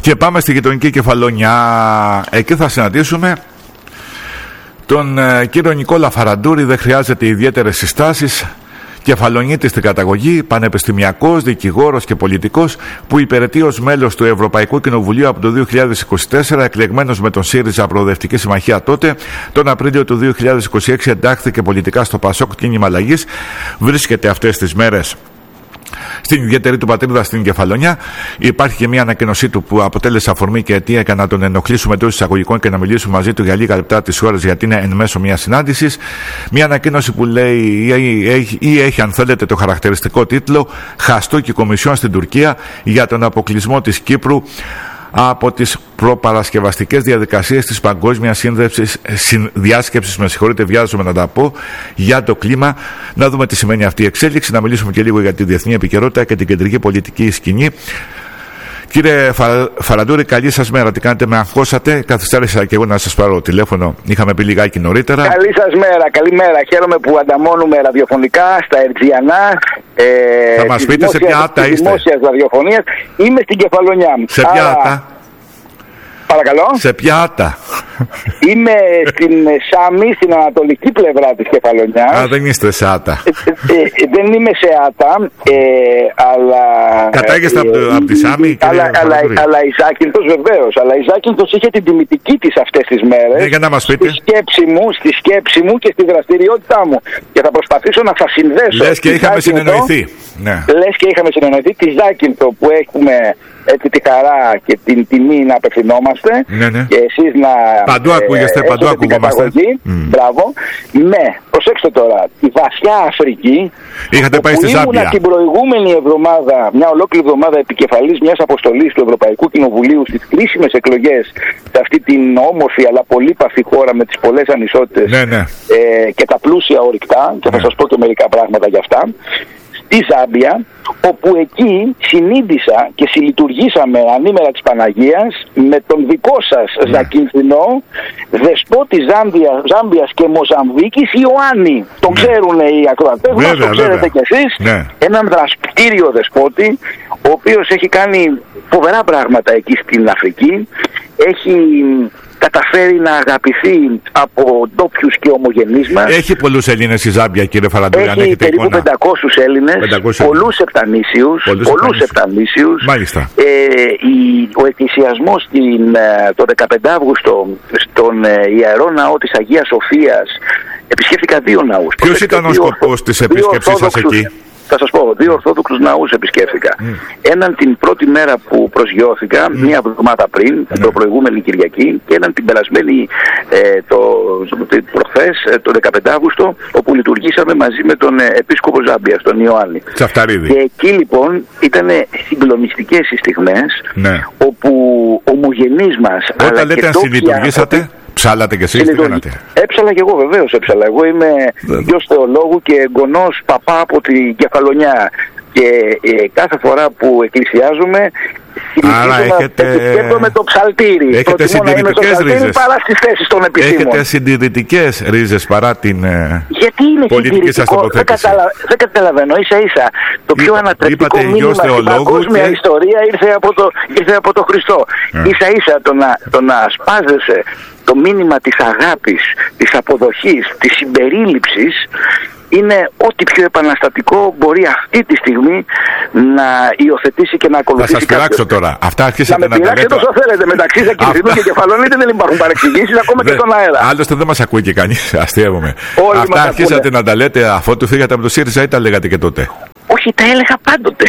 Και πάμε στη γειτονική Κεφαλονιά. Εκεί θα συναντήσουμε τον κύριο Νικόλα Φαραντούρη. Δεν χρειάζεται ιδιαίτερες συστάσεις. Κεφαλονίτης στην καταγωγή, πανεπιστημιακός, δικηγόρος και πολιτικός, που υπηρετεί ως μέλος του Ευρωπαϊκού Κοινοβουλίου από το 2024, εκλεγμένος με τον ΣΥΡΙΖΑ Προοδευτική Συμμαχία τότε. Τον Απρίλιο του 2026 εντάχθηκε πολιτικά στο ΠΑΣΟΚ Κίνημα Αλλαγής. Βρίσκεται αυτές τις μέρες στην ιδιαίτερη του πατρίδα στην Κεφαλονιά. Υπάρχει και μια ανακοίνωσή του που αποτέλεσε αφορμή και αιτία για να τον ενοχλήσουμε εντός εισαγωγικών και να μιλήσουμε μαζί του για λίγα λεπτά τις ώρες, γιατί είναι εν μέσω μια συνάντησης. Μια ανακοίνωση που λέει ή έχει, αν θέλετε, το χαρακτηριστικό τίτλο «Χαστούκι Κομισιόν στην Τουρκία για τον αποκλεισμό της Κύπρου από τις προπαρασκευαστικές διαδικασίες της παγκόσμιας διάσκεψης, με συγχωρείτε, βιάζομαι να τα πω, για το κλίμα». Να δούμε τι σημαίνει αυτή η εξέλιξη, να μιλήσουμε και λίγο για τη διεθνή επικαιρότητα και την κεντρική πολιτική σκηνή. Κύριε Φαραντούρη, καλή σας μέρα. Τι κάνετε, με αγχώσατε? Καθυστέρησα και εγώ να σας πάρω τηλέφωνο. Είχαμε πει λιγάκι νωρίτερα. Καλή σας μέρα, καλημέρα. Χαίρομαι που ανταμώνουμε ραδιοφωνικά στα Ερτζιανά. Θα μας πείτε σε ποια άτα είστε? Δημόσιας ραδιοφωνίας. Είμαι στην Κεφαλονιά. Σε ποια άτα? Παρακαλώ. Σε ποια άτα? Είμαι στην Σάμι, στην ανατολική πλευρά της Κεφαλονιάς. Α, δεν είστε σε άτα. Δεν είμαι σε άτα, αλλά... Κατάγεστε από τη Σάμι, αλλά η Ζάκυνθος, βεβαίως. Αλλά η Ζάκυνθος είχε την τιμητική της αυτές τις μέρες. Για να μας πείτε. Στη σκέψη μου και στη δραστηριότητά μου. Και θα προσπαθήσω να σας συνδέσω. Λες και είχαμε συνεννοηθεί. Ναι. Λες και είχαμε συνεννοηθεί τη Ζάκυνθο που έχουμε έτσι τη χαρά και την τιμή να απευθυνόμαστε. Ναι. Και εσείς να... Παντού ακούγεστε, παντού ακουγόμαστε. Μπράβο. Προσέξτε τώρα, τη βαθιά Αφρική. Είχατε πάει στη Ζάμπια. Ήμουνα την προηγούμενη εβδομάδα, μια ολόκληρη εβδομάδα, επικεφαλής μιας αποστολής του Ευρωπαϊκού Κοινοβουλίου στις κρίσιμες εκλογές σε αυτή την όμορφη αλλά πολύπαθη χώρα με τις πολλές ανισότητες και τα πλούσια ορυκτά. Και θα σας πω και μερικά πράγματα γι' αυτά. Στη Ζάμπια, όπου εκεί συνείδησα και συλλειτουργήσαμε ανήμερα της Παναγίας με τον δικό σας Ζακυνθινό, δεσπότη Ζάμπιας και Μοζαμβίκης, Ιωάννη. Τον ξέρουν οι ακροατές μας, το ξέρετε κι εσείς. Έναν δραστήριο δεσπότη, ο οποίος έχει κάνει φοβερά πράγματα εκεί στην Αφρική. Έχει καταφέρει να αγαπηθεί από ντόπιους και ομογενείς μας. Έχει πολλούς Έλληνες η Ζάμπια, κύριε Φαραντούρη? Έχει περίπου 500 Έλληνες, πολλούς επτανήσιους. Μάλιστα. Ο εκκλησιασμός το 15 Αύγουστο στον Ιερό Ναό της Αγίας Σοφίας επισκέφθηκα 2 ναούς. Ποιος ήταν ο σκοπός της επίσκεψής σας εκεί? Θα σας πω, 2 Ορθόδοξους ναούς επισκέφθηκα. Έναν την πρώτη μέρα που προσγειώθηκα, μία εβδομάδα πριν, την προηγούμενη Κυριακή, και έναν την περασμένη προχθές, το 15 Αύγουστο, όπου λειτουργήσαμε μαζί με τον Επίσκοπο Ζάμπιας, τον Ιωάννη. Τσαφταρίδη. Και εκεί λοιπόν ήταν συγκλονιστικές οι στιγμές, όπου ομογενείς μας... Όταν λέτε αν συλλειτουργήσατε... Ψάλατε κι εσείς, τι κάνατε? Έψαλα κι εγώ, βεβαίως έψαλα. Εγώ είμαι γιος θεολόγου και εγγονός παπά από την Κεφαλονιά. Και κάθε φορά που εκκλησιάζουμε, σκέφτομαι το ψαλτήρι. Έχετε συντηρητικές ρίζες παρά στις θέσεις των επιστήμων. Έχετε συντηρητικές ρίζες παρά την πολιτική σας τοποθέτηση. Δεν καταλαβαίνω. Ίσα ίσα το πιο ανατρεπτικό μήνυμα στην παγκόσμια ιστορία ήρθε από το Χριστό. Ίσα ίσα το να σπάζεσαι το μήνυμα της αγάπης, της αποδοχής, της συμπερίληψης, είναι ό,τι πιο επαναστατικό μπορεί αυτή τη στιγμή να υιοθετήσει και να ακολουθήσει. Θα σας πειράξω τώρα. Αυτά αρχίσατε να τα λέτε. Όσο θέλετε. Μεταξύ Ζακυνθινού και Κεφαλονίτη δεν υπάρχουν παρεξηγήσεις, ακόμα και στον αέρα. Άλλωστε δεν μας ακούει και κανείς. Αστείευομαι. Αυτά αρχίσατε να τα λέτε αφότου φύγατε από το ΣΥΡΙΖΑ ή τα λέγατε και τότε? Όχι, τα έλεγα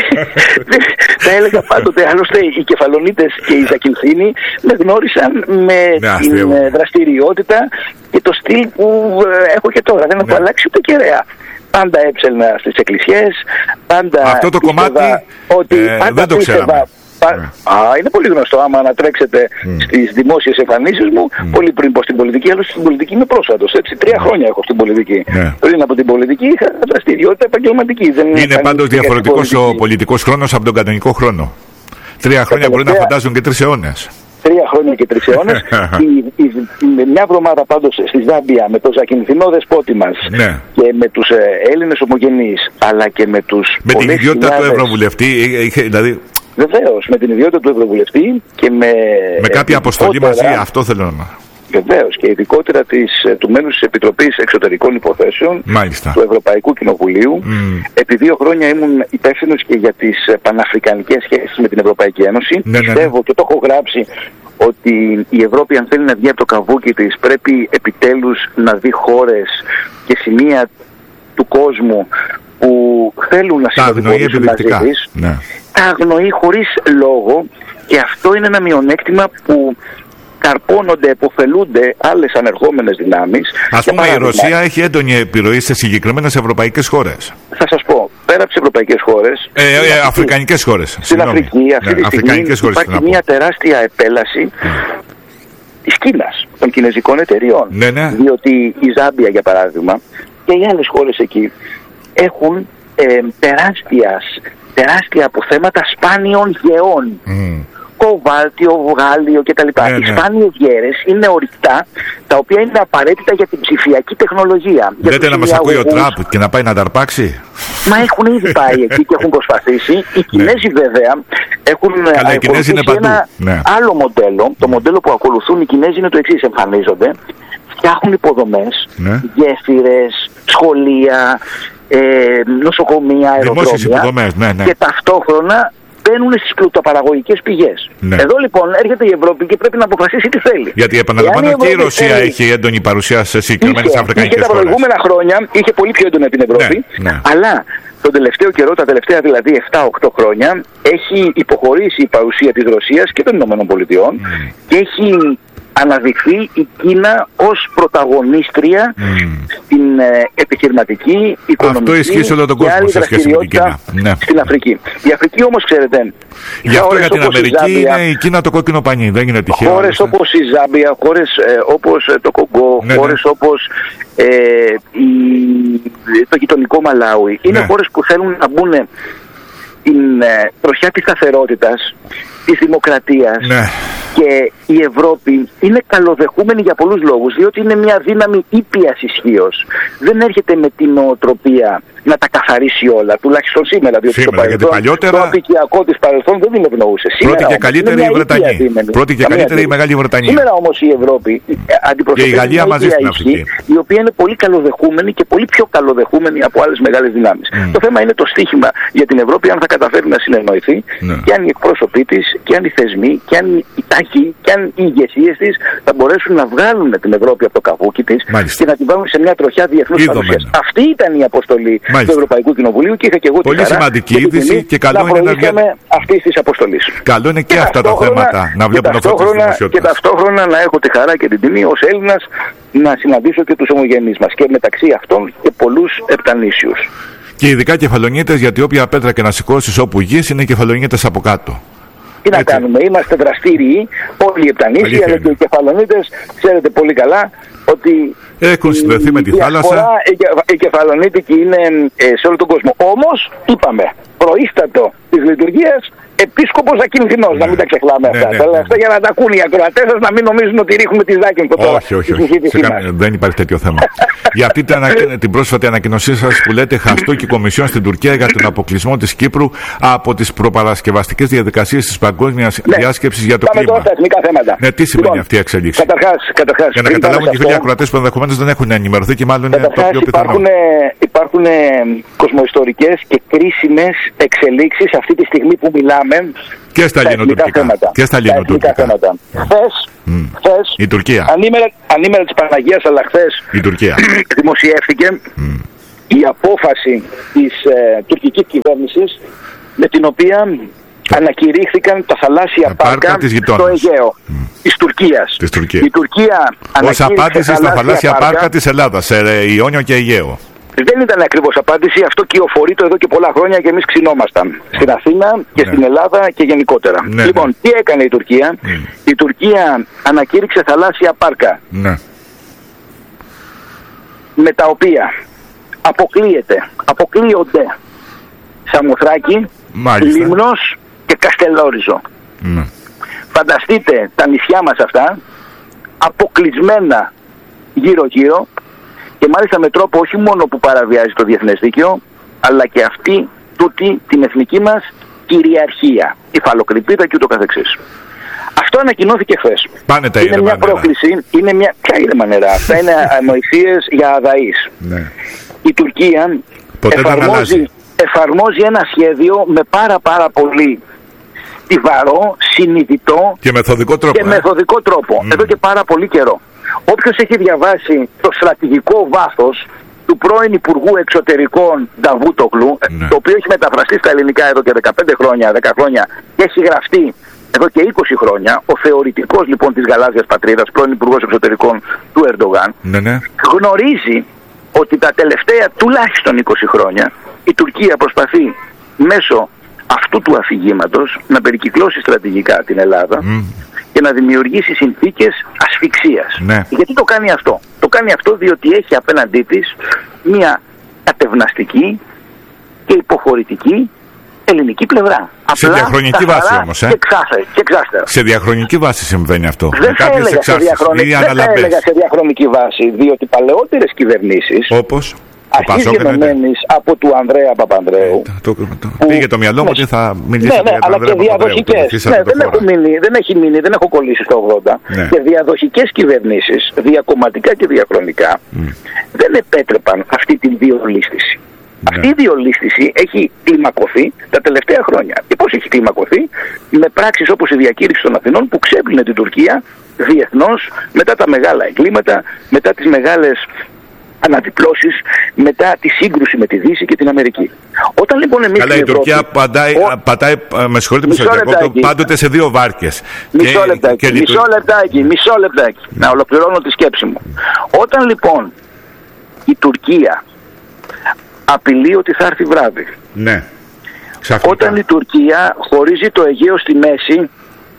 πάντοτε. Άλλωστε οι Κεφαλονίτες και οι Ζακυνθίνοι με γνώρισαν με την δραστηριότητα και το στυλ που έχω και τώρα. Δεν έχω αλλάξει ούτε κεραία. Πάντα έψελνα στις εκκλησιές, πάντα... Αυτό το κομμάτι δεν το ξέραμε. Είναι πολύ γνωστό. Άμα ανατρέξετε στις δημόσιες εμφανίσεις μου, πολύ πριν πω στην πολιτική, άλλωστε στην πολιτική είμαι πρόσφατος. 3 χρόνια έχω στην πολιτική. Πριν από την πολιτική είχα δραστηριότητα επαγγελματική. Είναι πάντως διαφορετικός ο πολιτικός χρόνος από τον κανονικό χρόνο. 3 χρόνια μπορεί να φαντάζουν και 3 αιώνες. 3 χρόνια και 3 αιώνες. Μια εβδομάδα πάντως στη Ζάμπια με τον Ζακυνθινό δεσπότη μας και με τους Έλληνες ομογενείς, αλλά και με τους. Με την ιδιότητα του Ευρωβουλευτή, δηλαδή Βεβαίως, με την ιδιότητα του Ευρωβουλευτή και με κάποια αποστολή μαζί, αυτό θέλω να... Βεβαίως, και ειδικότερα του μέλους της Επιτροπής Εξωτερικών Υποθέσεων του Ευρωπαϊκού Κοινοβουλίου. Επί 2 χρόνια ήμουν υπεύθυνος και για τις παναφρικανικές σχέσεις με την Ευρωπαϊκή Ένωση. Πιστεύω και το έχω γράψει ότι η Ευρώπη, αν θέλει να βγει από το καβούκι της, πρέπει επιτέλους να δει χώρες και σημεία του κόσμου που θέλουν να συνοδοιπορήσουν μαζί της. Τα αγνοεί χωρίς λόγο, και αυτό είναι ένα μειονέκτημα που καρπώνονται, επωφελούνται άλλες ανερχόμενες δυνάμεις. Ας πούμε, η Ρωσία έχει έντονη επιρροή σε συγκεκριμένες ευρωπαϊκές χώρες. Θα σας πω, πέρα από τις ευρωπαϊκές χώρες, αφρικανικές χώρες. Στην Αφρική αυτή τη στιγμή υπάρχει μια τεράστια επέλαση της Κίνας, των κινέζικων εταιριών. Διότι η Ζάμπια, για παράδειγμα, και οι άλλες χώρες εκεί έχουν τεράστια αποθέματα σπάνιων γεών. Κοβάλτιο, γάλιο κτλ. Οι σπάνιες γέρες είναι ορυκτά, τα οποία είναι απαραίτητα για την ψηφιακή τεχνολογία. Λέτε να μας ακούει ο Τραμπ και να πάει να τα αρπάξει. Μα έχουν ήδη πάει εκεί και έχουν προσπαθήσει. Οι Κινέζοι βέβαια έχουν ακολουθήσει ένα άλλο μοντέλο. Το μοντέλο που ακολουθούν οι Κινέζοι είναι το εξής: εμφανίζονται, φτιάχνουν υποδομές, γέφυρες, σχολεία, νοσοκομεία, αεροδρόμια, και ταυτόχρονα μπαίνουν στις πλουτοπαραγωγικές πηγές. Εδώ λοιπόν έρχεται η Ευρώπη και πρέπει να αποφασίσει τι θέλει. Γιατί επαναλαμβάνω, και η Ρωσία έχει έντονη παρουσία σε συγκεκριμένες αφρικανικές χώρες. Τα προηγούμενα χρόνια είχε πολύ πιο έντονα την Ευρώπη, αλλά τον τελευταίο καιρό, τα τελευταία δηλαδή 7-8 χρόνια, έχει υποχωρήσει η παρουσία της Ρωσίας και των Ηνωμένων Πολιτειών και έχει αναδειχθεί η Κίνα ως πρωταγωνίστρια στην επιχειρηματική, οικονομική και άλλη δραστηριότητα στην Αφρική. Η Αφρική όμως, ξέρετε, γι' αυτό για την Αμερική είναι η Κίνα το κόκκινο πανί, δεν είναι τυχαίο. Χώρες όπως η Ζάμπια, χώρες όπως το Κογκό, χώρες όπως το γειτονικό Μαλάουι, είναι χώρες που θέλουν να μπουν την τροχιά της σταθερότητας, της δημοκρατίας, και η Ευρώπη είναι καλοδεχούμενη για πολλούς λόγους, διότι είναι μια δύναμη ήπιας ισχύως. Δεν έρχεται με την νοοτροπία να τα καθαρίσει όλα, τουλάχιστον σήμερα, διότι το απικιακό της παρελθόν δεν την ευνοούσε. Πρώτη και καλύτερη η Βρετανία. Πρώτη και καλύτερη η Μεγάλη Βρετανία. Σήμερα όμως η Ευρώπη αντιπροσωπεύει μια ίδια ισχύ, η οποία είναι πολύ καλοδεχούμενη και πολύ πιο καλοδεχούμενη από άλλες μεγάλες δυνάμεις. Το θέμα είναι το στίχημα για την Ευρώπη, αν θα καταφέρει να συνεννοηθεί, και αν οι εκπρόσωποι της, και αν οι θεσμοί, και αν οι τάχοι, και αν οι ηγεσίες της θα μπορέσουν να βγάλουν την Ευρώπη από το καβούκι της και να την βάλουν σε μια τροχιά διεθνούς παρουσίας. Αυτή ήταν η αποστολή του Ευρωπαϊκού Κοινοβουλίου και είχα και εγώ πολύ σημαντική είδηση και καλό είναι να βγάλουμε αυτή τη αποστολή. Καλό είναι και αυτά τα θέματα να βλέπουν αυτό. Και ταυτόχρονα να έχω τη χαρά και την τιμή ως Έλληνας να συναντήσω και τους ομογενείς μας, και μεταξύ αυτών και πολλούς επτανήσιους. Και ειδικά κεφαλονίτες, γιατί όποια πέτρα και να σηκώσεις όπου γης είναι κεφαλονίτες από κάτω. Τι να κάνουμε, είμαστε δραστήριοι όλοι οι επτανήσιοι, αλλά και οι κεφαλονίτες, ξέρετε πολύ καλά ότι έχουν συνδεθεί με τη θάλασσα. Οι κεφαλονίτικοι είναι σε όλο τον κόσμο. Όμως, είπαμε, προείστατο της λειτουργίας επίσκοπος ακινδυνός, να μην τα ξεχνάμε αυτά. Αλλά αυτά για να τα ακούν οι ακροατές σας, να μην νομίζουν ότι ρίχνουμε τη Ζάκυνθο τώρα. Όχι. Δεν υπάρχει τέτοιο θέμα. Για αυτή την πρόσφατη ανακοινωσή σας που λέτε χαστούκι κομισιόν στην Τουρκία για τον αποκλεισμό της Κύπρου από τις προπαρασκευαστικές διαδικασίες της παγκόσμιας διάσκεψης για το κλίμα. Ναι, τι σημαίνει αυτή η εξέλιξη? Καταρχάς, για να καταλάβουν και οι φίλοι ακροατές που ενδεχομένως δεν έχουν ενημερωθεί και μάλλον είναι το πιο πιθανό. Υπάρχουν κοσμοϊστορικές και κρίσιμες εξελίξεις αυτή τη στιγμή που μιλάμε. Και στα ελληνοτουρκικά. Και στα ελληνοτουρκικά. Χθες, η Τουρκία. Ανήμερα της Παναγίας, αλλά χθες δημοσιεύθηκε η απόφαση της τουρκικής κυβέρνησης, με την οποία ανακηρύχθηκαν τα θαλάσσια πάρκα στο Αιγαίο της Τουρκίας. Η Τουρκία ως απάντηση στα θαλάσσια πάρκα της Ελλάδας, σε Ιόνιο και Αιγαίο. Δεν ήταν ακριβώς απάντηση, αυτό κυοφορείται εδώ και πολλά χρόνια και εμείς ξυνόμασταν στην Αθήνα και στην Ελλάδα και γενικότερα. Λοιπόν, τι έκανε η Τουρκία? Η Τουρκία ανακήρυξε θαλάσσια πάρκα, με τα οποία αποκλείονται Σαμοθράκη, Λίμνος και Καστελόριζο. Φανταστείτε τα νησιά μας αυτά αποκλεισμένα γύρω-γύρω, και μάλιστα με τρόπο όχι μόνο που παραβιάζει το διεθνές δίκαιο, αλλά και αυτή τούτη την εθνική μας κυριαρχία, υφαλοκρηπίδα και ούτω καθεξής. Αυτό ανακοινώθηκε χθες. Πάνε τα είναι μια πρόκληση, ποια ήρεμα νερά, αυτά είναι ανοησίες για αδαείς. Ναι. Η Τουρκία εφαρμόζει ένα σχέδιο με πάρα πολύ στιβαρό, συνειδητό και μεθοδικό τρόπο. Εδώ και πάρα πολύ καιρό. Όποιος έχει διαβάσει το στρατηγικό βάθος του πρώην Υπουργού Εξωτερικών Νταβούτογλου, το οποίο έχει μεταφραστεί στα ελληνικά εδώ και 15 χρόνια, 10 χρόνια και έχει γραφτεί εδώ και 20 χρόνια, ο θεωρητικός λοιπόν της γαλάζιας πατρίδας, πρώην Υπουργός Εξωτερικών του Ερντογάν, γνωρίζει ότι τα τελευταία τουλάχιστον 20 χρόνια η Τουρκία προσπαθεί μέσω αυτού του αφηγήματος να περικυκλώσει στρατηγικά την Ελλάδα και να δημιουργήσει συνθήκες ασφυξίας. Γιατί το κάνει αυτό? Το κάνει αυτό διότι έχει απέναντί της μια κατευναστική και υποχωρητική ελληνική πλευρά. Σε διαχρονική βάση όμως. Και εξάστερα. Σε διαχρονική βάση συμβαίνει αυτό. Δεν θα έλεγα σε διαχρονική βάση, διότι παλαιότερες κυβερνήσεις, όπως αρχίζεμένης από του Ανδρέα Παπανδρέου. Πήγε το μυαλό μου ότι θα μιλήσει για τον αλλά και διαδοχικές. Δεν έχω κολλήσει στο 80. Και διαδοχικές κυβερνήσεις, διακομματικά και διαχρονικά, δεν επέτρεπαν αυτή την διολίσθηση. Αυτή η διολίσθηση έχει κλιμακωθεί τα τελευταία χρόνια. Και πώς έχει κλιμακωθεί? Με πράξεις όπως η διακήρυξη των Αθηνών που ξέπλυνε την Τουρκία διεθνώς μετά τα μεγάλα εγκλήματα, μετά τις μεγάλες αναδιπλώσεις, μετά τη σύγκρουση με τη Δύση και την Αμερική. Όταν λοιπόν εμείς η Τουρκία πατάει, με συγχωρείτε, πάντοτε σε δύο βάρκες. Μισό λεπτάκι. Να ολοκληρώνω τη σκέψη μου. Όταν λοιπόν η Τουρκία απειλεί ότι θα έρθει βράδυ, όταν η Τουρκία χωρίζει το Αιγαίο στη μέση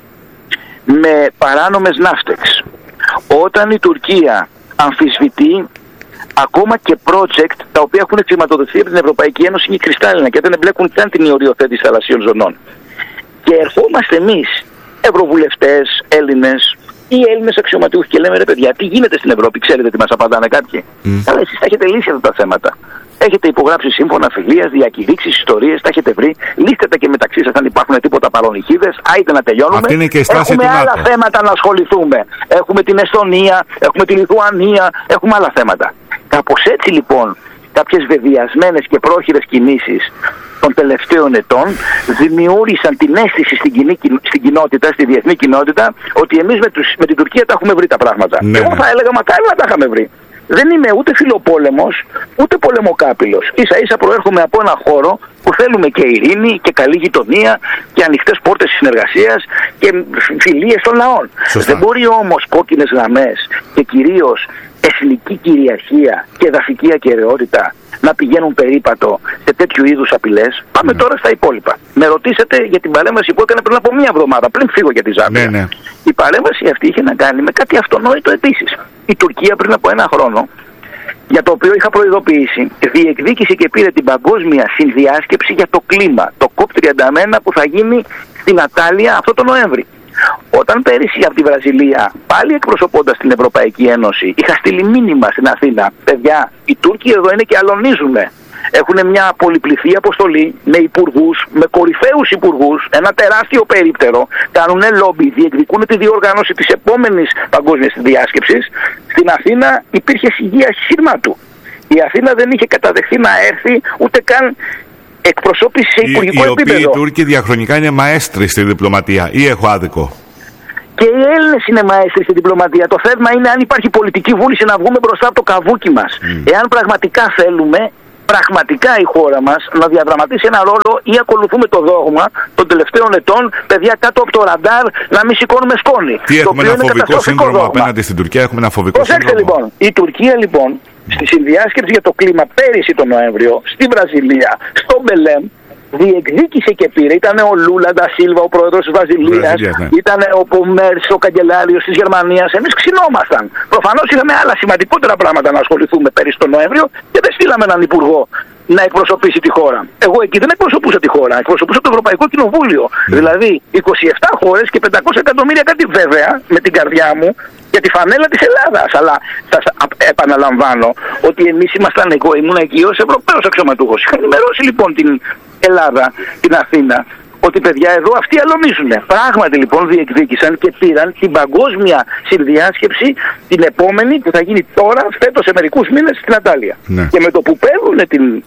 με παράνομες ναύτεξ, όταν η Τουρκία αμφισβητεί ακόμα και project τα οποία έχουν χρηματοδοτηθεί από την Ευρωπαϊκή Ένωση είναι κρυστάλλινα και δεν εμπλέκουν καν την οριοθέτηση θαλασσίων ζωνών. Και ερχόμαστε εμείς, ευρωβουλευτές, Έλληνες ή Έλληνες αξιωματούχοι και λέμε ρε παιδιά, τι γίνεται στην Ευρώπη, ξέρετε τι μας απαντάνε κάποιοι? Αλλά εσείς τα έχετε λύσει αυτά τα θέματα. Έχετε υπογράψει σύμφωνα φιλίας, διακηρύξεις, ιστορίες, τα έχετε βρει. Λύστε τα και μεταξύ σας αν υπάρχουν τίποτα παρονυχίδες. Άιτε να τελειώνουμε. Έχουμε άλλα θέματα να ασχοληθούμε. Έχουμε την Εστονία, έχουμε τη Λιθουανία, έχουμε άλλα θέματα. Κάπως έτσι λοιπόν, κάποιες βεβαιασμένες και πρόχειρες κινήσεις των τελευταίων ετών δημιούργησαν την αίσθηση στην κοινότητα, στη διεθνή κοινότητα, ότι εμείς με την Τουρκία τα έχουμε βρει τα πράγματα. Εγώ θα έλεγα μακάρι να τα είχαμε βρει. Δεν είμαι ούτε φιλοπόλεμος, ούτε πολεμοκάπηλος. Ίσα ίσα προέρχομαι από ένα χώρο που θέλουμε και ειρήνη και καλή γειτονία και ανοιχτές πόρτες συνεργασίας και φιλίες των λαών. Σωστά. Δεν μπορεί όμως κόκκινες γραμμές και κυρίως εθνική κυριαρχία και εδαφική ακεραιότητα να πηγαίνουν περίπατο σε τέτοιου είδους απειλές. Πάμε τώρα στα υπόλοιπα. Με ρωτήσατε για την παρέμβαση που έκανε πριν από μία εβδομάδα, πριν φύγω για τη Ζάμπια. Η παρέμβαση αυτή είχε να κάνει με κάτι αυτονόητο επίσης. Η Τουρκία πριν από ένα χρόνο, για το οποίο είχα προειδοποιήσει, διεκδίκησε και πήρε την παγκόσμια συνδιάσκεψη για το κλίμα, το COP31 που θα γίνει στην Ατάλια αυτό το Νοέμβρη. Όταν πέρυσι από τη Βραζιλία, πάλι εκπροσωπώντας την Ευρωπαϊκή Ένωση, είχα στείλει μήνυμα στην Αθήνα, παιδιά, οι Τούρκοι εδώ είναι και αλωνίζουνε. Έχουν μια πολυπληθή αποστολή με υπουργούς, με κορυφαίους υπουργούς, ένα τεράστιο περίπτερο, κάνουν λόμπι, διεκδικούν τη διοργάνωση της επόμενης παγκόσμιας διάσκεψης. Στην Αθήνα υπήρχε σιγεία σύρματου. Η Αθήνα δεν είχε καταδεχθεί να έρθει ούτε καν εκπροσώπηση σε υπουργικό επίπεδο. Οι οποίοι οι Τούρκοι διαχρονικά είναι μαέστροι στη διπλωματία, ή έχω άδικο? Και οι Έλληνες είναι μαέστροι στη διπλωματία. Το θέμα είναι αν υπάρχει πολιτική βούληση να βγούμε μπροστά από το καβούκι μας. Εάν πραγματικά θέλουμε, πραγματικά η χώρα μας να διαδραματίσει ένα ρόλο ή ακολουθούμε το δόγμα των τελευταίων ετών, παιδιά κάτω από το ραντάρ, να μην σηκώνουμε σκόνη. Τι έχουμε ένα φοβικό σύνδρομο απέναντι στην Τουρκία, έχουμε ένα φοβικό σύνδρομο. Προσέξτε λοιπόν, η Τουρκία λοιπόν στη συνδιάσκεψη για το κλίμα πέρυσι τον Νοέμβριο, στη Βραζιλία, στο Μπελέμ, διεκδίκησε και πήρε. Ήταν ο Λούλα ντα Σίλβα, ο πρόεδρος της Βραζιλίας, ήταν ο Πομέρς, ο καγκελάριος της Γερμανίας. Εμείς ξυνόμασταν. Προφανώς είχαμε άλλα σημαντικότερα πράγματα να ασχοληθούμε πέρυσι τον Νοέμβριο και δεν στείλαμε έναν υπουργό να εκπροσωπήσει τη χώρα. Εγώ εκεί δεν εκπροσωπούσα τη χώρα, εκπροσωπούσα το Ευρωπαϊκό Κοινοβούλιο. Δηλαδή 27 χώρες και 500 εκατομμύρια, κάτι βέβαια με την καρδιά μου, για τη φανέλα της Ελλάδας. Αλλά σας επαναλαμβάνω ότι εμείς ήμασταν, εγώ ήμουν εκεί ως Ευρωπαίος αξιωματούχος. Είχα ενημερώσει λοιπόν την Ελλάδα, την Αθήνα, ότι παιδιά εδώ αυτοί αλωνίζουν. Πράγματι λοιπόν διεκδίκησαν και πήραν την παγκόσμια συνδιάσκεψη, την επόμενη που θα γίνει τώρα, φέτος σε μερικούς μήνες στην Αντάλια. Ναι. Και με το που παίρνουν την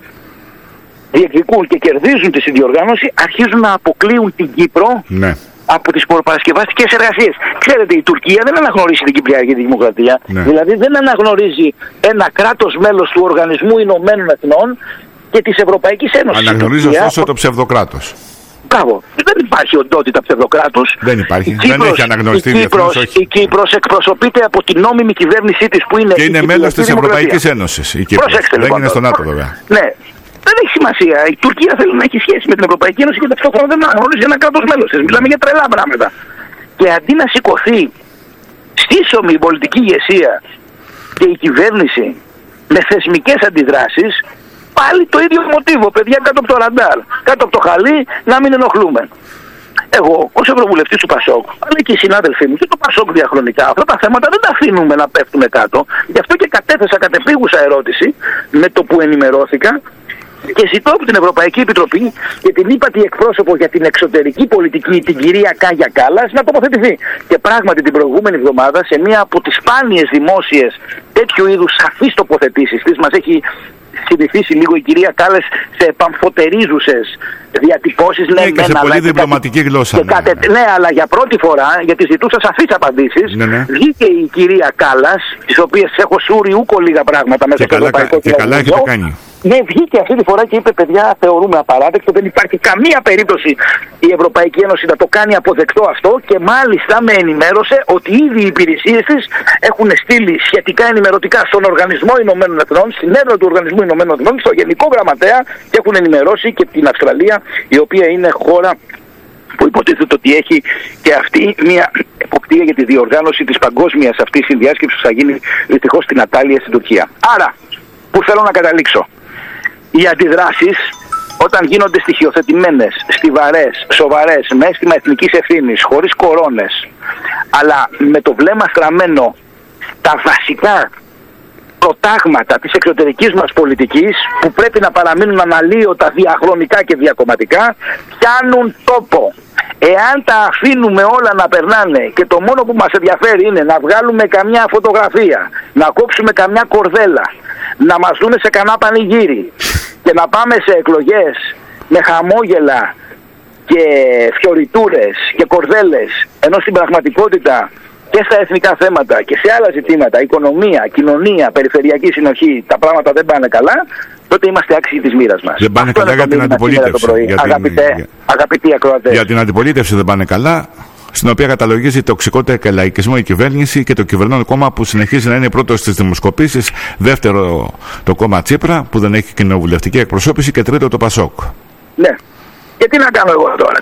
διεκδικούν και κερδίζουν τη συνδιοργάνωση, αρχίζουν να αποκλείουν την Κύπρο. Ναι. Από τις προπαρασκευαστικές εργασίες. Ξέρετε, η Τουρκία δεν αναγνωρίζει την Κυπριακή Δημοκρατία. Ναι. Δηλαδή δεν αναγνωρίζει ένα κράτος μέλος του Οργανισμού Ηνωμένων Εθνών και της Ευρωπαϊκής Ένωσης. Αναγνωρίζει ωστόσο το ψευδοκράτος. Μπράβο. Δεν υπάρχει οντότητα ψευδοκράτους. Δεν υπάρχει. Δεν έχει αναγνωριστεί διεθνώς. Η Κύπρος εκπροσωπείται από την νόμιμη κυβέρνησή της που είναι. Και είναι μέλος της Ευρωπαϊκής Ένωσης. Η Κύπρος. Δεν είναι στο ΝΑΤΟ βέβαια. Ναι. Δεν έχει σημασία. Η Τουρκία θέλει να έχει σχέση με την Ευρωπαϊκή Ένωση και ταυτόχρονα δεν αναγνωρίζει ένα κράτος μέλος της. Μιλάμε για τρελά πράγματα. Και αντί να σηκωθεί σύσσωμη η πολιτική ηγεσία και η κυβέρνηση με θεσμικές αντιδράσεις, πάλι το ίδιο μοτίβο, παιδιά, κάτω από το ραντάρ, κάτω από το χαλί, να μην ενοχλούμε. Εγώ, ως Ευρωβουλευτής του Πασόκ, αλλά και οι συνάδελφοί μου και το Πασόκ διαχρονικά, αυτά τα θέματα δεν τα αφήνουμε να πέφτουν κάτω. Γι' αυτό και κατέθεσα κατεπίγουσα ερώτηση με το που ενημερώθηκα. Και ζητώ από την Ευρωπαϊκή Επιτροπή και την ύπατη εκπρόσωπο για την εξωτερική πολιτική, την κυρία Κάγια Κάλλας, να τοποθετηθεί. Και πράγματι την προηγούμενη εβδομάδα, σε μία από τις σπάνιες δημόσιες τέτοιου είδους σαφείς τοποθετήσεις της, μας έχει συνηθίσει λίγο η κυρία Κάλλας σε παμφωτερίζουσες διατυπώσεις. Ναι, και σε πολύ διπλωματική γλώσσα. Ναι, αλλά για πρώτη φορά, γιατί ζητούσα σαφείς απαντήσεις, βγήκε η κυρία Κάλλας, τις οποίες έχω σούρει ούκο λίγα πράγματα μέσα στο Ευρωπαϊκό Κοινοβούλιο. Και καλά έχετε κάνει. Ναι, βγήκε αυτή τη φορά και είπε: παιδιά, θεωρούμε απαράδεκτο, δεν υπάρχει καμία περίπτωση η Ευρωπαϊκή Ένωση να το κάνει αποδεκτό αυτό, και μάλιστα με ενημέρωσε ότι ήδη οι υπηρεσίες της έχουν στείλει σχετικά ενημερωτικά στον Οργανισμό Ηνωμένων Εθνών, στην έδρα του Οργανισμού Ηνωμένων Εθνών, στο Γενικό Γραμματέα, και έχουν ενημερώσει και την Αυστραλία, η οποία είναι χώρα που υποτίθεται ότι έχει και αυτή μια εποπτεία για τη διοργάνωση της παγκόσμιας αυτής συνδιάσκεψης που θα γίνει δυστυχώς στην Αντάλια στην Τουρκία. Άρα, που θέλω να καταλήξω. Οι αντιδράσεις, όταν γίνονται στοιχειοθετημένες, στιβαρές, σοβαρές, με αίσθημα εθνικής ευθύνης, χωρίς κορώνες, αλλά με το βλέμμα στραμμένο τα βασικά προτάγματα της εξωτερικής μας πολιτικής, που πρέπει να παραμείνουν αναλύωτα διαχρονικά και διακομματικά, πιάνουν τόπο. Εάν τα αφήνουμε όλα να περνάνε και το μόνο που μας ενδιαφέρει είναι να βγάλουμε καμιά φωτογραφία, να κόψουμε καμιά κορδέλα, να μας δούμε σε κανένα πανηγύρι και να πάμε σε εκλογές με χαμόγελα και φιωριτούρες και κορδέλες, ενώ στην πραγματικότητα και στα εθνικά θέματα και σε άλλα ζητήματα, οικονομία, κοινωνία, περιφερειακή συνοχή, τα πράγματα δεν πάνε καλά, τότε είμαστε άξιοι της μοίρας μας. Δεν πάνε καλά για την αντιπολίτευση. Αγαπητοί ακροατές. Για την αντιπολίτευση δεν πάνε καλά, στην οποία καταλογίζει τοξικότητα και λαϊκισμό η κυβέρνηση και το κυβερνών κόμμα που συνεχίζει να είναι πρώτο στις δημοσκοπήσεις, δεύτερο το κόμμα Τσίπρα που δεν έχει κοινοβουλευτική εκπροσώπηση και τρίτο το Πασόκ. Ναι. Και τι να κάνω εγώ τώρα,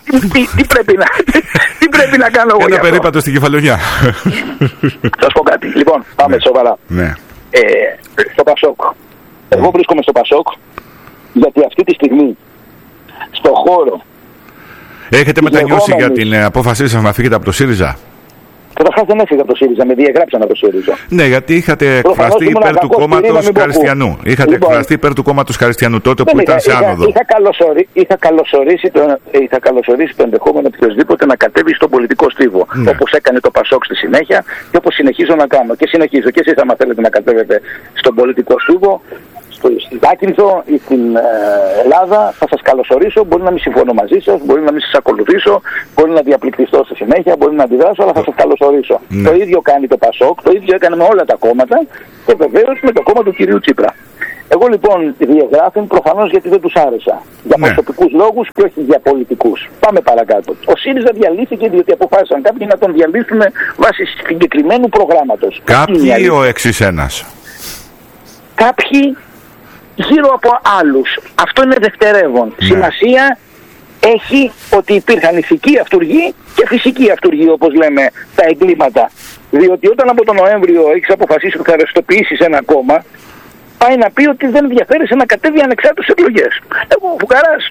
τι πρέπει να κάνω εγώ. Ένα περίπατο στην Κεφαλονιά. Θα σου πω κάτι. Λοιπόν, πάμε σοβαρά. Ναι. Στο Πασόκ. Εγώ βρίσκομαι στο Πασόκ γιατί αυτή τη στιγμή στο χώρο. Έχετε μετανιώσει για την απόφασή σας να φύγετε από το ΣΥΡΙΖΑ? Καταρχάς δεν έφυγα από το ΣΥΡΙΖΑ, με διαγράψαν από το ΣΥΡΙΖΑ. Ναι, γιατί είχατε εκφραστεί υπέρ του κόμματος Χαριστιανού. Είχατε εκφραστεί υπέρ του κόμματος Χαριστιανού τότε που ήταν σε άνοδο. Είχα καλωσορίσει το ενδεχόμενο οποιοδήποτε να κατέβει στον πολιτικό στίβο. Ναι. Όπως έκανε το Πασόκ στη συνέχεια και όπως συνεχίζω να κάνω. Και συνεχίζω. Και εσείς, άμα θέλετε να κατέβετε στον πολιτικό στίβο, στη Δάκυνθο ή στην Ελλάδα, θα σας καλωσορίσω. Μπορεί να μην συμφωνώ μαζί σας, μπορεί να μην σας ακολουθήσω, μπορεί να διαπληκτιστώ στη συνέχεια, μπορεί να αντιδράσω, αλλά θα σας καλωσορίσω. Ναι. Το ίδιο κάνει το Πασόκ, το ίδιο έκανε με όλα τα κόμματα και βεβαίως με το κόμμα του κυρίου Τσίπρα. Εγώ λοιπόν διαγράφην προφανώς γιατί δεν τους άρεσα. Για προσωπικούς λόγους και όχι για πολιτικούς. Πάμε παρακάτω. Ο ΣΥΡΙΖΑ διαλύθηκε διότι αποφάσισαν κάποιοι να τον διαλύσουν βάσει συγκεκριμένου προγράμματος. Κάποιοι ή ο εξής ένας? Κάποιοι γύρω από άλλους. Αυτό είναι δευτερεύον. Ναι. Σημασία έχει ότι υπήρχαν ηθικοί αυτούργοι και φυσικοί αυτούργοι, όπως λέμε, τα εγκλήματα. Διότι όταν από τον Νοέμβριο έχεις αποφασίσει ότι θα ρευστοποιήσεις ένα κόμμα, πάει να πει ότι δεν ενδιαφέρεσαι να κατέβει ανεξάρτητες εκλογές. Εγώ, φουκαράς,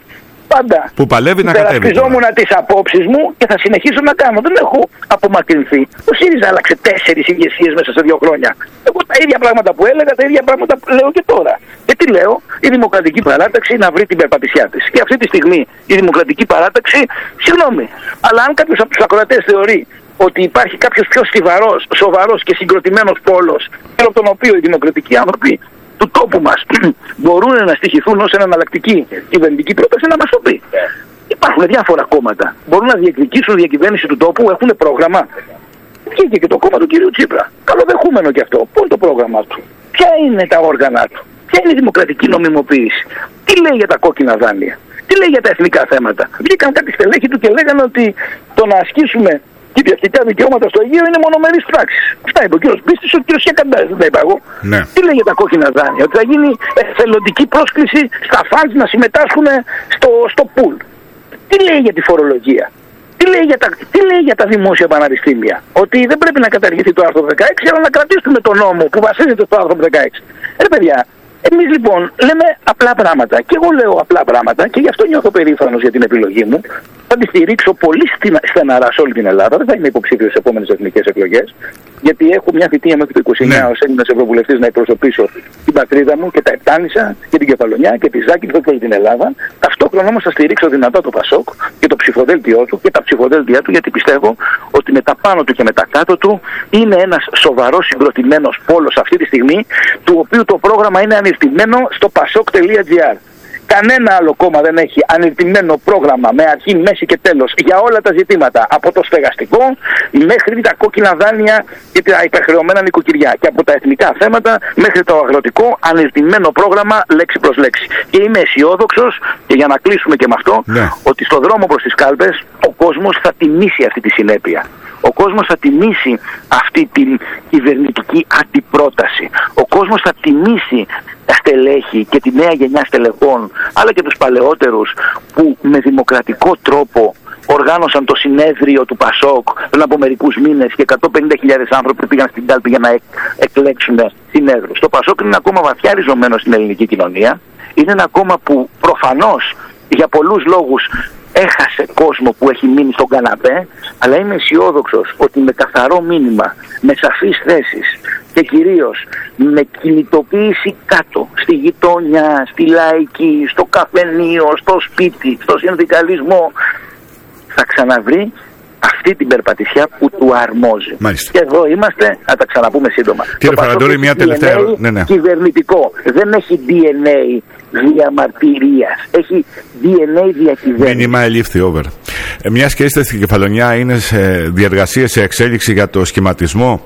Πάντα. Που παλεύει να κατέβει. Υπερασπιζόμουν τις απόψεις μου και θα συνεχίσω να κάνω. Δεν έχω απομακρυνθεί. Ο ΣΥΡΙΖΑ άλλαξε 4 ηγεσίες μέσα σε 2 χρόνια. Εγώ τα ίδια πράγματα που έλεγα, τα ίδια πράγματα που λέω και τώρα. Και τι λέω, η Δημοκρατική Παράταξη να βρει την περπατησιά της. Και αυτή τη στιγμή η Δημοκρατική Παράταξη, συγγνώμη, αλλά αν κάποιος από τους ακροατές θεωρεί ότι υπάρχει κάποιος πιο στιβαρός, σοβαρός και συγκροτημένος πόλος, από τον οποίο οι δημοκρατικοί άνθρωποι του τόπου μας μπορούν να στοιχηθούν ως εναλλακτική κυβερνητική πρόταση, να μας το πει. Υπάρχουν διάφορα κόμματα. Μπορούν να διεκδικήσουν διακυβέρνηση του τόπου, έχουν πρόγραμμα. Βγήκε και το κόμμα του κυρίου Τσίπρα. Καλοδεχούμενο και αυτό. Πού είναι το πρόγραμμά του, ποια είναι τα όργανα του, ποια είναι η δημοκρατική νομιμοποίηση, τι λέει για τα κόκκινα δάνεια, τι λέει για τα εθνικά θέματα. Βγήκαν κάποιοι στελέχοι του και λέγανε ότι το να ασκήσουμε κυριαρχικά δικαιώματα στο Αιγαίο είναι μονομερής πράξης. Αυτά είπε ο κύριος Πίστης, ο κύριος Σιακαντάς, δεν τα είπα εγώ. Ναι. Τι λέει για τα κόκκινα δάνεια, ότι θα γίνει εθελοντική πρόσκληση στα φαντς να συμμετάσχουν στο πουλ. Τι λέει για τη φορολογία, τι λέει για τα δημόσια πανεπιστήμια, ότι δεν πρέπει να καταργηθεί το άρθρο 16, αλλά να κρατήσουμε τον νόμο που βασίζεται στο άρθρο 16. Ρε παιδιά, εμείς λοιπόν λέμε απλά πράγματα και εγώ λέω απλά πράγματα και γι' αυτό νιώθω περήφανος για την επιλογή μου. Θα τη στηρίξω πολύ στεναρά σε όλη την Ελλάδα. Δεν θα είμαι υποψήφιος στις επόμενες εθνικές εκλογές, γιατί έχω μια θητεία μέχρι το 29 ως Έλληνας Ευρωβουλευτής να εκπροσωπήσω την πατρίδα μου και τα Επτάνησα και την Κεφαλονιά και τη Ζάκυνθο και όλη την Ελλάδα. Ταυτόχρονα όμως θα στηρίξω δυνατά το ΠΑΣΟΚ και το ψηφοδέλτιό του και τα ψηφοδέλτια του, γιατί πιστεύω ότι με τα πάνω του και με τα κάτω του είναι ένας σοβαρός συγκροτημένος πόλος αυτή τη στιγμή, του οποίου το πρόγραμμα είναι ανηρτημένο στο pasok.gr. Κανένα άλλο κόμμα δεν έχει ανηρτημένο πρόγραμμα με αρχή, μέση και τέλος για όλα τα ζητήματα. Από το στεγαστικό μέχρι τα κόκκινα δάνεια και τα υπερχρεωμένα νοικοκυριά. Και από τα εθνικά θέματα μέχρι το αγροτικό, ανηρτημένο πρόγραμμα λέξη προς λέξη. Και είμαι αισιόδοξος, και για να κλείσουμε και με αυτό, ότι στο δρόμο προς τις κάλπες ο κόσμος θα τιμήσει αυτή τη συνέπεια. Ο κόσμος θα τιμήσει αυτή την κυβερνητική αντιπρόταση. Ο κόσμος θα τιμήσει τα στελέχη και τη νέα γενιά στελεχών, αλλά και τους παλαιότερους που με δημοκρατικό τρόπο οργάνωσαν το συνέδριο του ΠΑΣΟΚ πριν από μερικούς μήνες και 150.000 άνθρωποι πήγαν στην κάλπη για να εκλέξουν συνέδρους. Το ΠΑΣΟΚ είναι ένα κόμμα βαθιά ριζωμένο στην ελληνική κοινωνία. Είναι ένα κόμμα που προφανώς για πολλούς λόγους έχασε κόσμο που έχει μείνει στον καναπέ, αλλά είμαι αισιόδοξος ότι με καθαρό μήνυμα, με σαφείς θέσεις και κυρίως με κινητοποίηση κάτω, στη γειτονιά, στη λαϊκή, στο καφενείο, στο σπίτι, στο συνδικαλισμό, θα ξαναβρει αυτή την περπατησιά που του αρμόζει. Μάλιστα. Και εδώ είμαστε, θα τα ξαναπούμε σύντομα. Κύριε Φαραντούρη, μια τελευταία κυβερνητικό. Δεν έχει DNA διαμαρτυρίας. Έχει DNA διακυβέρνηση. Μήνυμα ελήφθη, over. Μιας και είστε στην Κεφαλονιά, είναι σε διεργασίες, σε εξέλιξη για το σχηματισμό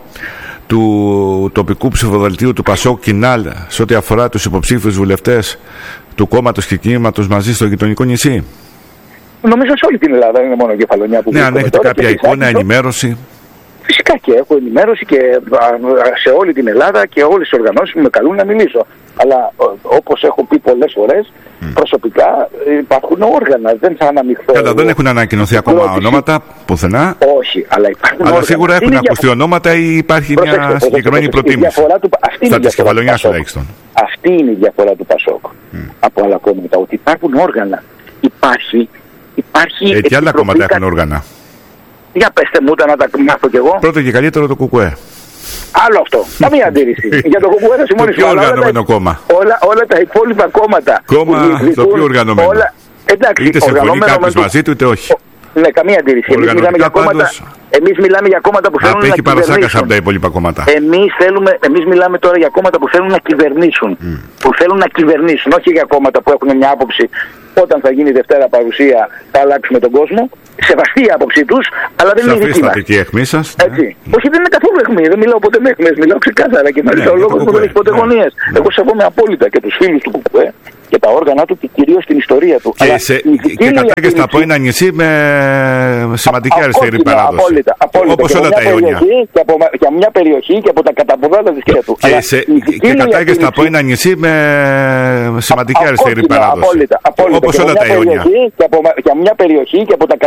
του τοπικού ψηφοδελτίου του ΠΑΣΟΚ Κινάλ σε ό,τι αφορά τους υποψήφιους βουλευτές του κόμματος και κινήματος μαζί στο γειτονικό νησί. Νομίζω σε όλη την Ελλάδα, είναι μόνο η Κεφαλονιά που αν έχετε κάποια εικόνα, ενημέρωση. Φυσικά και έχω ενημέρωση και σε όλη την Ελλάδα και όλες τις οργανώσεις που με καλούν να μιλήσω. Αλλά όπως έχω πει πολλές φορές, προσωπικά υπάρχουν όργανα, δεν θα αναμειχθώ. Καλά, δεν έχουν ανακοινωθεί ακόμα ονόματα πουθενά. Όχι, αλλά υπάρχουν όργανα. Αλλά σίγουρα έχουν ακουστεί ονόματα ή υπάρχει μια συγκεκριμένη προτίμηση. Στα της Κεφαλονιάς τουλάχιστον. Αυτή είναι η διαφορά του ΠΑΣΟΚ από άλλα κόμματα, ότι υπάρχουν όργανα. Υπάρχει και άλλα κόμματα έχουν όργανα. Για πέστε μου τα να τα μάθω κι εγώ. Πρώτο και καλύτερο το ΚΚΕ. Άλλο αυτό. Καμία αντίρρηση. Για το ΚΚΕ θα συμφωνήσω. Το πιο οργανωμένο κόμμα. Όλα τα υπόλοιπα κόμματα. Κόμμα το πιο οργανωμένο. Είτε συμφωνεί κάποιος μαζί του είτε όχι. Ναι, καμία αντίρρηση. Εμείς μιλάμε για κόμματα που θέλουν να κυβερνήσουν. Απέχει παρασάκας από τα υπόλοιπα κόμματα. Εμείς μιλάμε τώρα για κόμματα που θέλουν να κυβερνήσουν. Που θέλουν να κυβερνήσουν, όχι για κόμματα που έχουν μια άποψη. Όταν θα γίνει Δευτέρα παρουσία θα αλλάξουμε τον κόσμο. Σεβαστή η άποψή τους, αλλά δεν είναι η δική μας. Σαφή εχμή σας. Έτσι. Όχι, δεν είναι καθόλου εχμή. Δεν μιλάω ποτέ με εχμές. Μιλάω ξεκάθαρα και μάλιστα ο λόγος που δεν έχει ποτέ γωνίες. Εγώ σεβόμαι απόλυτα και τους φίλους του ΚΚΕ και τα όργανα του και κυρίως την ιστορία του. Και κατάγεστε από ένα νησί με σημαντική αριστερή παράδοση. Όπως όλα τα αιώνια. Για μια περιοχή και από τα καταποδάλα της κυρίας του. Και κατάγεστε από ένα νησί με σημαντική αριστερή παράδοση. Όπως όλα τα αιώνια. Για μια περιοχή και από τα